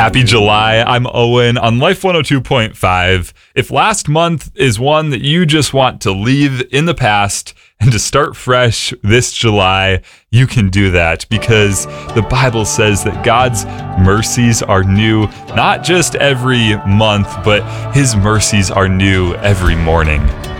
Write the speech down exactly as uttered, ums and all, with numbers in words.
Happy July. I'm Owen on Life one oh two point five. If last month is one that you just want to leave in the past and to start fresh this July, you can do that because the Bible says that God's mercies are new, not just every month, but his mercies are new every morning.